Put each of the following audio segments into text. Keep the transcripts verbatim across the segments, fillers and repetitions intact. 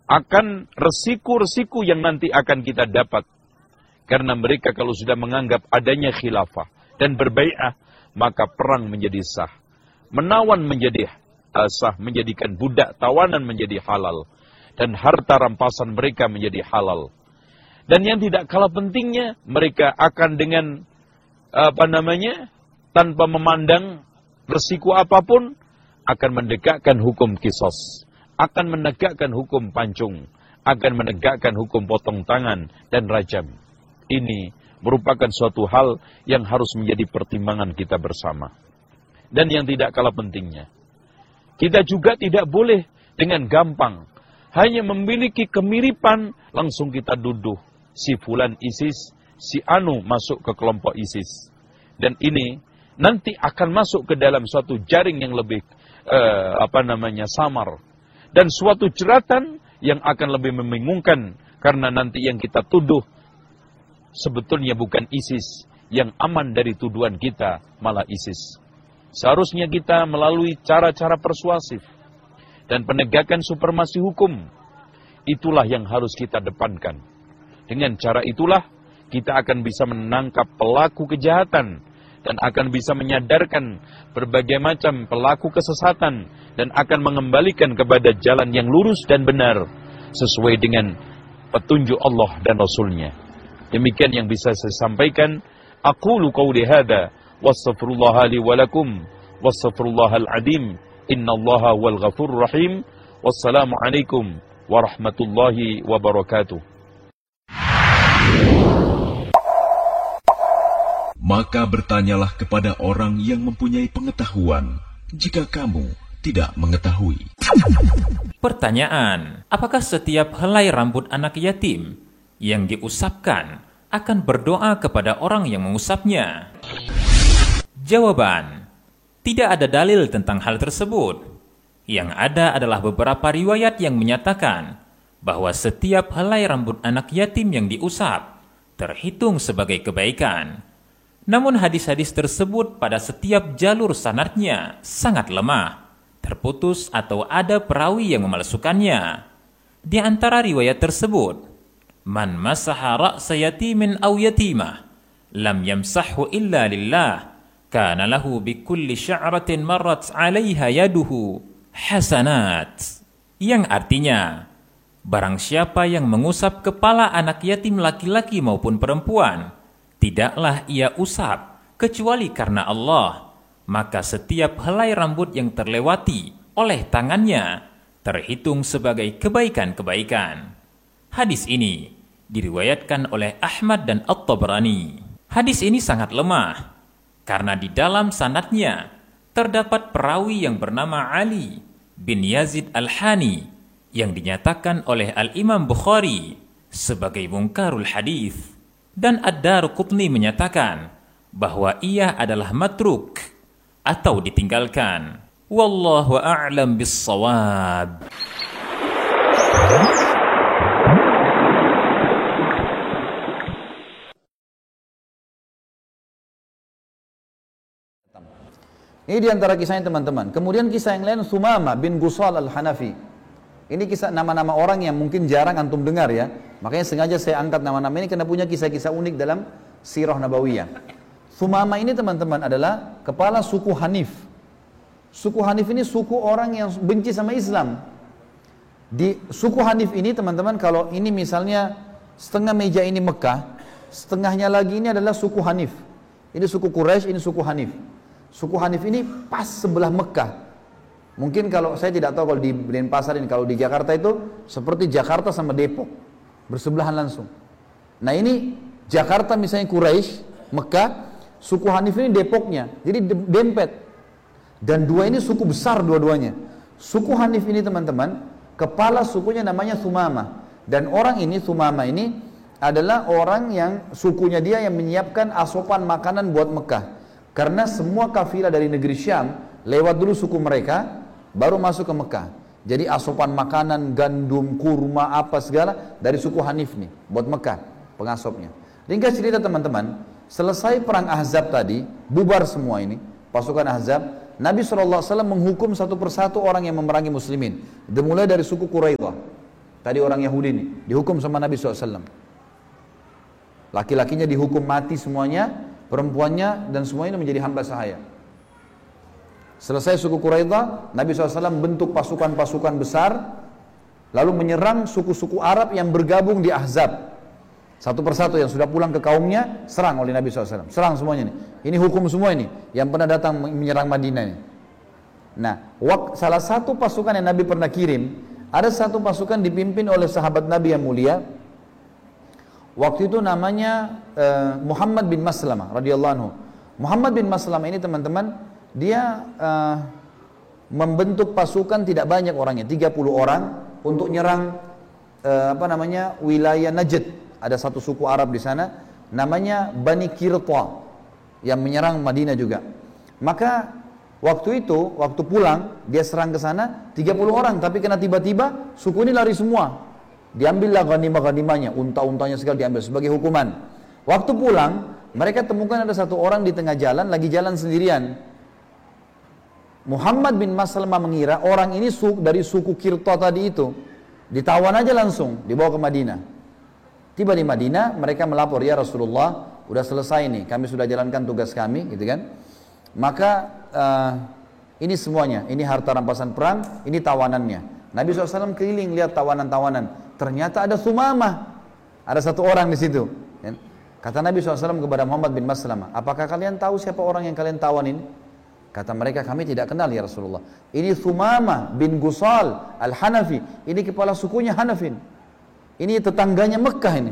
akan resiko-resiko yang nanti akan kita dapat. Karena mereka kalau sudah menganggap adanya khilafah dan berbai'ah, maka perang menjadi sah. Menawan menjadi sah, menjadikan budak tawanan menjadi halal. Dan harta rampasan mereka menjadi halal. Dan yang tidak kalah pentingnya, mereka akan dengan, apa namanya, tanpa memandang resiko apapun, akan menegakkan hukum kisos. Akan menegakkan hukum pancung. Akan menegakkan hukum potong tangan dan rajam. Ini merupakan suatu hal yang harus menjadi pertimbangan kita bersama. Dan yang tidak kalah pentingnya, kita juga tidak boleh dengan gampang hanya memiliki kemiripan langsung kita duduk si fulan ISIS, si anu masuk ke kelompok ISIS. Dan ini nanti akan masuk ke dalam suatu jaring yang lebih eh, apa namanya samar, dan suatu jeratan yang akan lebih membingungkan, karena nanti yang kita tuduh sebetulnya bukan ISIS, yang aman dari tuduhan kita malah ISIS. Seharusnya kita melalui cara-cara persuasif dan penegakan supremasi hukum, itulah yang harus kita depankan. Dengan cara itulah kita akan bisa menangkap pelaku kejahatan dan akan bisa menyadarkan berbagai macam pelaku kesesatan dan akan mengembalikan kepada jalan yang lurus dan benar sesuai dengan petunjuk Allah dan Rasulnya. Demikian yang bisa saya sampaikan. Aqulu qawli hadha wastaghfirullaha li wa lakum wastaghfirullahal azim. Innallaha wal ghafurur rahim. Wassalamu alaikum warahmatullahi wabarakatuh. Maka bertanyalah kepada orang yang mempunyai pengetahuan jika kamu tidak mengetahui. Pertanyaan, apakah setiap helai rambut anak yatim yang diusapkan akan berdoa kepada orang yang mengusapnya? Jawaban, tidak ada dalil tentang hal tersebut. Yang ada adalah beberapa riwayat yang menyatakan bahwa setiap helai rambut anak yatim yang diusap terhitung sebagai kebaikan. Namun hadis-hadis tersebut pada setiap jalur sanadnya sangat lemah, terputus atau ada perawi yang memalsukannya. Di antara riwayat tersebut, man masaha ra'sa yatimin aw yatimah lam yamsahhu illa lillah kana lahu bikulli sya'ratin marrat 'alaiha yaduhu hasanat, yang artinya barang siapa yang mengusap kepala anak yatim laki-laki maupun perempuan, tidaklah ia usap kecuali karena Allah, maka setiap helai rambut yang terlewati oleh tangannya terhitung sebagai kebaikan-kebaikan. Hadis ini diriwayatkan oleh Ahmad dan At-Tabrani. Hadis ini sangat lemah karena di dalam sanadnya terdapat perawi yang bernama Ali bin Yazid Al-Hani yang dinyatakan oleh Al-Imam Bukhari sebagai munkarul hadis, dan Ad-Darqutni menyatakan bahwa ia adalah matruk atau ditinggalkan. Wallahu a'lam bis-shawab. Ini diantara kisahnya teman-teman. Kemudian kisah yang lain, Sumama bin Gusal al-Hanafi. Ini kisah nama-nama orang yang mungkin jarang antum dengar ya. Makanya sengaja saya angkat nama-nama ini karena punya kisah-kisah unik dalam Sirah Nabawiyah. Sumama ini teman-teman adalah kepala suku Hanif. Suku Hanif ini suku orang yang benci sama Islam. Di suku Hanif ini teman-teman, kalau ini misalnya setengah meja ini Mekah, setengahnya lagi ini adalah suku Hanif. Ini suku Quraisy, ini suku Hanif. Suku Hanif ini pas sebelah Mekah. Mungkin kalau saya tidak tahu kalau di Denpasar ini, kalau di Jakarta itu seperti Jakarta sama Depok, bersebelahan langsung. Nah ini Jakarta misalnya Quraisy, Mekah, suku Hanif ini Depoknya, jadi dempet. Dan dua ini suku besar dua-duanya. Suku Hanif ini teman-teman, kepala sukunya namanya Sumama. Dan orang ini, Sumama ini adalah orang yang sukunya dia yang menyiapkan asupan makanan buat Mekah. Karena semua kafilah dari negeri Syam lewat dulu suku mereka, baru masuk ke Mekah. Jadi asupan makanan, gandum, kurma, apa segala dari suku Hanif nih, buat Mekah, pengasopnya. Ringkas cerita teman-teman, selesai perang Ahzab tadi, bubar semua ini, pasukan Ahzab, Nabi shallallahu alaihi wasallam menghukum satu persatu orang yang memerangi muslimin. Dimulai dari suku Quraidah. Tadi orang Yahudi ini, dihukum sama Nabi shallallahu alaihi wasallam. Laki-lakinya dihukum mati semuanya, perempuannya dan semuanya menjadi hamba sahaya. Selesai suku Quraidah, Nabi shallallahu alaihi wasallam bentuk pasukan-pasukan besar, lalu menyerang suku-suku Arab yang bergabung di Ahzab. Satu persatu yang sudah pulang ke kaumnya, serang oleh Nabi shallallahu alaihi wasallam. Serang semuanya nih. Ini hukum semua ini, yang pernah datang menyerang Madinah ini. Nah, wak, salah satu pasukan yang Nabi pernah kirim, ada satu pasukan dipimpin oleh sahabat Nabi yang mulia. Waktu itu namanya uh, Muhammad bin Maslamah radhiyallahu anhu. Muhammad bin Maslamah ini teman-teman, dia uh, membentuk pasukan tidak banyak orangnya, tiga puluh orang untuk nyerang uh, apa namanya wilayah Najd. Ada satu suku Arab di sana, namanya Bani Qirta, yang menyerang Madinah juga. Maka waktu itu, waktu pulang, dia serang ke sana, tiga puluh orang, tapi kena tiba-tiba, suku ini lari semua. Diambillah ghanimah-ghanimahnya, unta-untanya segala diambil sebagai hukuman. Waktu pulang, mereka temukan ada satu orang di tengah jalan, lagi jalan sendirian. Muhammad bin Maslamah mengira orang ini suku, dari suku Qirta tadi itu. Ditawan aja langsung, dibawa ke Madinah. Tiba di Madinah, mereka melapor, ya Rasulullah, udah selesai nih, kami sudah jalankan tugas kami, gitu kan. Maka uh, ini semuanya, ini harta rampasan perang, ini tawanannya. Nabi shallallahu alaihi wasallam keliling lihat tawanan-tawanan. Ternyata ada Sumamah, ada satu orang di situ. Kata Nabi shallallahu alaihi wasallam kepada Muhammad bin Maslamah, apakah kalian tahu siapa orang yang kalian tawan ini? Kata mereka, kami tidak kenal ya Rasulullah. Ini Sumamah bin Gusal al-Hanafi, ini kepala sukunya Hanafin. Ini tetangganya Mekah ini.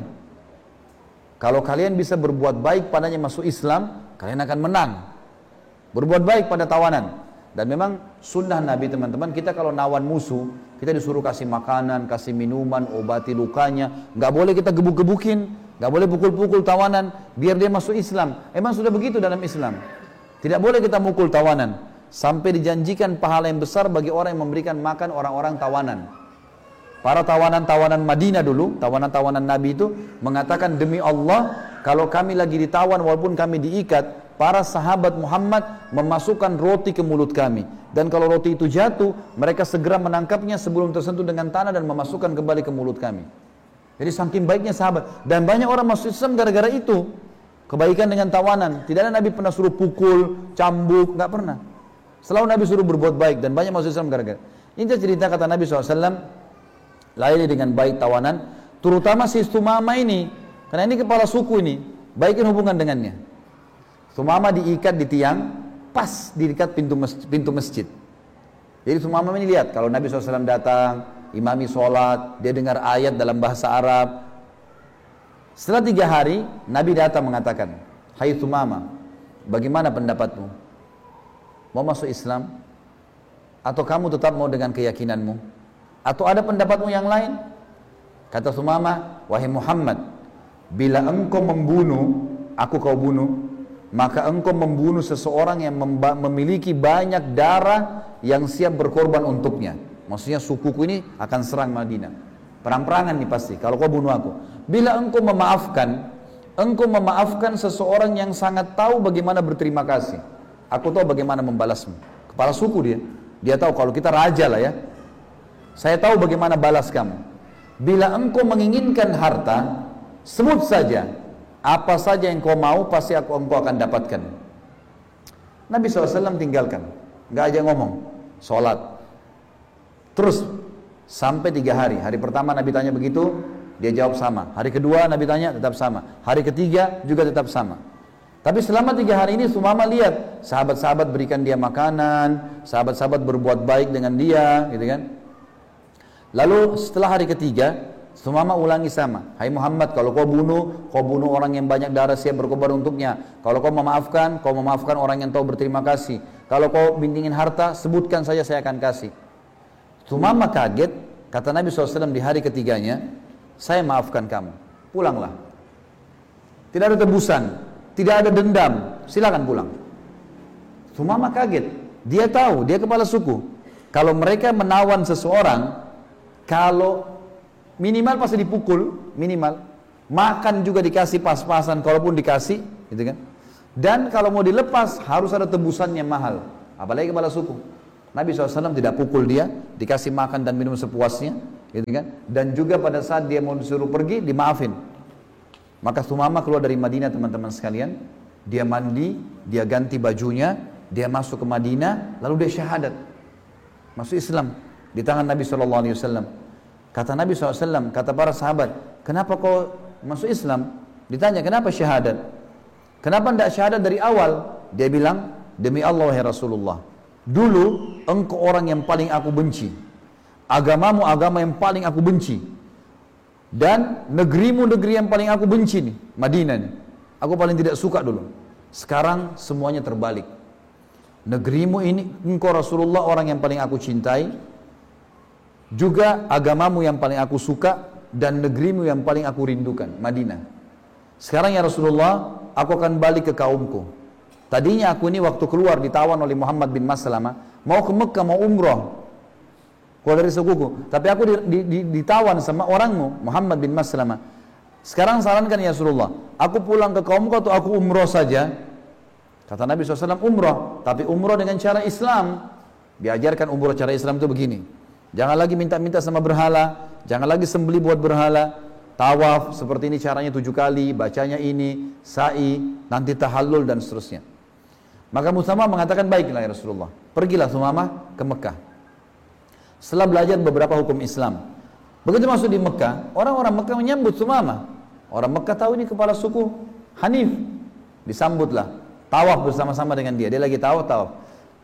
Kalau kalian bisa berbuat baik padanya masuk Islam, kalian akan menang. Berbuat baik pada tawanan. Dan memang sunnah Nabi teman-teman, kita kalau nawan musuh, kita disuruh kasih makanan, kasih minuman, obati lukanya. Gak boleh kita gebuk-gebukin, gak boleh pukul-pukul tawanan, biar dia masuk Islam. Emang sudah begitu dalam Islam. Tidak boleh kita mukul tawanan. Sampai dijanjikan pahala yang besar bagi orang yang memberikan makan orang-orang tawanan. Para tawanan-tawanan Madinah dulu, tawanan-tawanan Nabi itu mengatakan, demi Allah, kalau kami lagi ditawan walaupun kami diikat, para sahabat Muhammad memasukkan roti ke mulut kami. Dan kalau roti itu jatuh, mereka segera menangkapnya sebelum tersentuh dengan tanah dan memasukkan kembali ke mulut kami. Jadi saking baiknya sahabat. Dan banyak orang masuk Islam gara-gara itu. Kebaikan dengan tawanan. Tidak ada Nabi pernah suruh pukul, cambuk, nggak pernah. Selalu Nabi suruh berbuat baik dan banyak masuk Islam gara-gara. Ini cerita kata Nabi shallallahu alaihi wasallam, layani dengan baik tawanan, terutama si Sumamah ini, karena ini kepala suku ini, baikin hubungan dengannya. Sumamah diikat di tiang, pas diikat pintu masjid, pintu masjid. Jadi Sumamah ini lihat, kalau Nabi shallallahu alaihi wasallam datang, imami sholat, dia dengar ayat dalam bahasa Arab. Setelah tiga hari, Nabi datang mengatakan, hai Sumamah, bagaimana pendapatmu? Mau masuk Islam? Atau kamu tetap mau dengan keyakinanmu? Atau ada pendapatmu yang lain? Kata Sumamah, wahai Muhammad, bila engkau membunuh, aku kau bunuh, maka engkau membunuh seseorang yang memiliki banyak darah yang siap berkorban untuknya. Maksudnya sukuku ini akan serang Madinah. Perang-perangan nih pasti, kalau kau bunuh aku. Bila engkau memaafkan, engkau memaafkan seseorang yang sangat tahu bagaimana berterima kasih. Aku tahu bagaimana membalasmu. Kepala suku dia. Dia tahu kalau kita raja lah ya. Saya tahu bagaimana balas kamu. Bila engkau menginginkan harta, sebut saja. Apa saja yang kau mau, pasti aku, engkau akan dapatkan. Nabi shallallahu alaihi wasallam tinggalkan. Gak aja ngomong. Sholat. Terus, sampai tiga hari. Hari pertama Nabi tanya begitu, dia jawab sama. Hari kedua Nabi tanya, tetap sama. Hari ketiga juga tetap sama. Tapi selama tiga hari ini Sumamah lihat. Sahabat-sahabat berikan dia makanan. Sahabat-sahabat berbuat baik dengan dia. Gitu kan. Lalu setelah hari ketiga, Sumamah ulangi sama. Hai Muhammad, kalau kau bunuh, kau bunuh orang yang banyak darah siap berkorban untuknya. Kalau kau memaafkan, kau memaafkan orang yang tahu berterima kasih. Kalau kau bintingin harta, sebutkan saja saya akan kasih. Sumamah kaget, kata Nabi shallallahu alaihi wasallam di hari ketiganya, saya maafkan kamu, pulanglah. Tidak ada tebusan, tidak ada dendam, silakan pulang. Sumamah kaget, dia tahu, dia kepala suku. Kalau mereka menawan seseorang, kalau minimal pasti dipukul, minimal. Makan juga dikasih pas-pasan, kalaupun dikasih, gitu kan. Dan kalau mau dilepas, harus ada tebusannya mahal. Apalagi kepala suku. Nabi shallallahu alaihi wasallam tidak pukul dia, dikasih makan dan minum sepuasnya, gitu kan? Dan juga pada saat dia mau disuruh pergi, dimaafin. Maka Sumamah keluar dari Madinah teman-teman sekalian, dia mandi, dia ganti bajunya, dia masuk ke Madinah, lalu dia syahadat, masuk Islam di tangan Nabi shallallahu alaihi wasallam. Kata Nabi shallallahu alaihi wasallam, kata para sahabat, kenapa kau masuk Islam? Ditanya, kenapa syahadat? Kenapa tidak syahadat dari awal? Dia bilang, demi Allah wahai Rasulullah, dulu engkau orang yang paling aku benci, agamamu agama yang paling aku benci, dan negerimu negeri yang paling aku benci nih, Madinah nih, aku paling tidak suka dulu. Sekarang semuanya terbalik. Negerimu ini, engkau Rasulullah orang yang paling aku cintai, juga agamamu yang paling aku suka, dan negerimu yang paling aku rindukan, Madinah. Sekarang ya Rasulullah, aku akan balik ke kaumku. Tadinya aku ini waktu keluar ditawan oleh Muhammad bin Maslamah, mau ke Mekah, mau umroh, keluar dari sukuku. Tapi aku di, di, ditawan sama orangmu, Muhammad bin Maslamah. Sekarang sarankan ya Rasulullah, aku pulang ke kaumku atau aku umroh saja? Kata Nabi shallallahu alaihi wasallam, umroh, tapi umroh dengan cara Islam. Diajarkan umroh cara Islam itu begini, jangan lagi minta-minta sama berhala, jangan lagi sembeli buat berhala, tawaf seperti ini caranya tujuh kali, bacanya ini, sa'i, nanti tahallul dan seterusnya. Maka Sumamah mengatakan, baiklah ya Rasulullah, pergilah Sumamah ke Mekah. Setelah belajar beberapa hukum Islam, begitu masuk di Mekah, orang-orang Mekah menyambut Sumamah. Orang Mekah tahu ini kepala suku Hanif, disambutlah, tawaf bersama-sama dengan dia. Dia lagi tawaf, tawaf.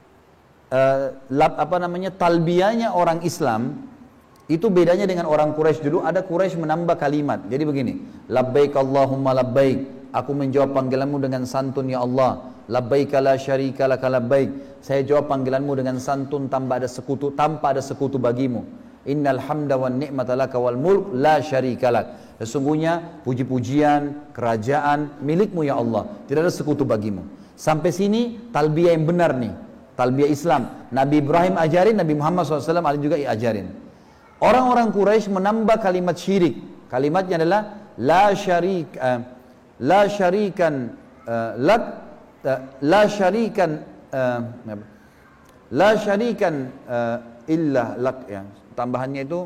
Uh, lap, apa namanya talbiyahnya orang Islam itu bedanya dengan orang Quraisy dulu. Ada Quraisy menambah kalimat. Jadi begini, labbaik Allahumma labbaik, aku menjawab panggilanmu dengan santun ya Allah. Labbaik la syarika laka labbaik, saya jawab panggilanmu dengan santun tanpa ada sekutu, tanpa ada sekutu bagimu. Innal hamda wan ni'mata laka wal mulk la syarika lak, sesungguhnya puji-pujian, kerajaan milikmu ya Allah, tidak ada sekutu bagimu. Sampai sini talbiyah yang benar nih, talbiyah Islam. Nabi Ibrahim ajarin, Nabi Muhammad shallallahu alaihi wasallam juga ajarin. Orang-orang Quraisy menambah kalimat syirik. Kalimatnya adalah la syarik uh, la syarikan uh, lak uh, la syarikan uh, la syarikan uh, illa lak, ya. Tambahannya itu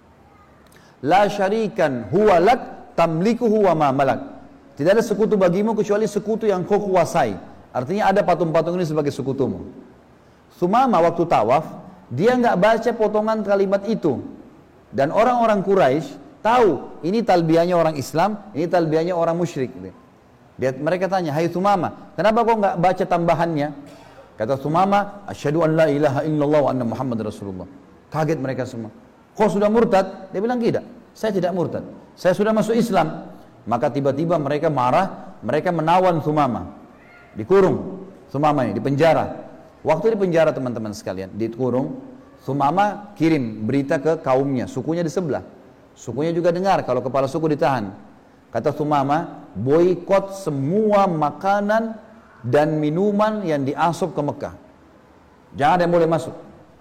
la syarikan huwa lak tamlikuhu wa ma malak. Tidak ada sekutu bagimu kecuali sekutu yang kau kuasai. Artinya ada patung-patung ini sebagai sekutumu. Sumamah waktu tawaf, dia nggak baca potongan kalimat itu. Dan orang-orang Quraisy tahu ini talbiyahnya orang Islam, ini talbiyahnya orang musyrik. Dia, mereka tanya, hai Sumamah, kenapa kau nggak baca tambahannya? Kata Sumamah, asyhadu an la ilaha illallah wa anna Muhammad Rasulullah. Kaget mereka semua. Kau sudah murtad? Dia bilang tidak, saya tidak murtad, saya sudah masuk Islam. Maka tiba-tiba mereka marah, mereka menawan Sumamah, dikurung Sumamah ini, di penjara. Waktu di penjara teman-teman sekalian, dikurung, Sumamah kirim berita ke kaumnya, sukunya di sebelah. Sukunya juga dengar kalau kepala suku ditahan. Kata Sumamah, boikot semua makanan dan minuman yang diasup ke Mekah. Jangan ada yang boleh masuk.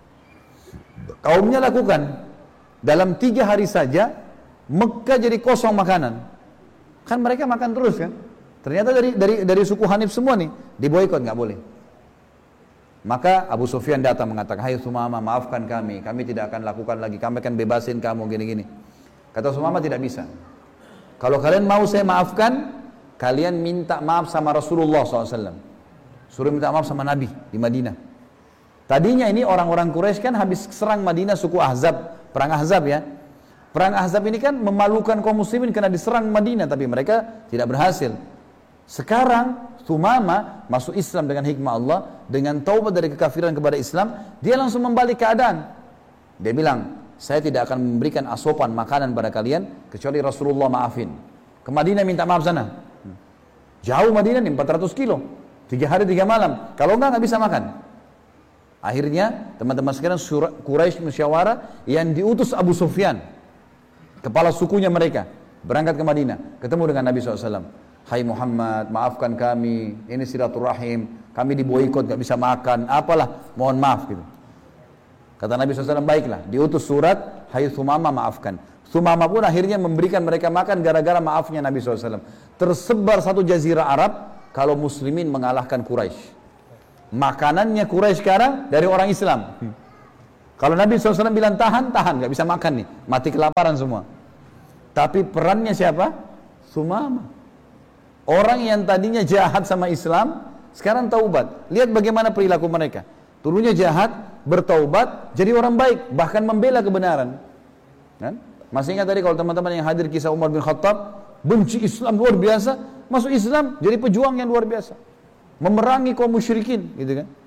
Kaumnya lakukan. Dalam tiga hari saja, Mekah jadi kosong makanan. Kan mereka makan terus kan. Ternyata dari dari dari suku Hanif semua nih, diboikot, nggak boleh. Maka Abu Sufyan datang mengatakan, hai Sumamah, maafkan kami, kami tidak akan lakukan lagi, kami akan bebasin kamu gini-gini. Kata Sumamah, tidak bisa. Kalau kalian mau saya maafkan, kalian minta maaf sama Rasulullah shallallahu alaihi wasallam. Suruh minta maaf sama Nabi di Madinah. Tadinya ini orang-orang Quraisy kan habis serang Madinah suku Ahzab, perang Ahzab ya. Perang Ahzab ini kan memalukan kaum muslimin karena diserang Madinah, tapi mereka tidak berhasil. Sekarang Sumamah masuk Islam dengan hikmah Allah, dengan taubat dari kekafiran kepada Islam, dia langsung membalik keadaan. Dia bilang, saya tidak akan memberikan asupan makanan pada kalian kecuali Rasulullah maafin. Ke Madinah minta maaf sana. Jauh Madinah nih, empat ratus kilo, tiga hari tiga malam. Kalau enggak nggak bisa makan. Akhirnya teman-teman sekalian, Quraisy musyawarah, yang diutus Abu Sufyan, kepala sukunya mereka, berangkat ke Madinah, ketemu dengan Nabi shallallahu alaihi wasallam. Hai Muhammad, maafkan kami, ini silaturahim, kami diboikot, gak bisa makan, apalah, mohon maaf gitu. Kata Nabi shallallahu alaihi wasallam, baiklah, diutus surat, hai Sumamah maafkan. Sumamah pun akhirnya memberikan mereka makan gara-gara maafnya Nabi shallallahu alaihi wasallam. Tersebar satu jazirah Arab kalau muslimin mengalahkan Quraisy. Makanannya Quraisy sekarang dari orang Islam. Kalau Nabi shallallahu alaihi wasallam bilang tahan, tahan, nggak bisa makan nih, mati kelaparan semua. Tapi perannya siapa? Sumamah. Orang yang tadinya jahat sama Islam, sekarang taubat. Lihat bagaimana perilaku mereka. Dulunya jahat, bertaubat, jadi orang baik, bahkan membela kebenaran. Kan? Masih ingat tadi kalau teman-teman yang hadir kisah Umar bin Khattab, benci Islam luar biasa, masuk Islam, jadi pejuang yang luar biasa. Memerangi kaum musyrikin, gitu kan.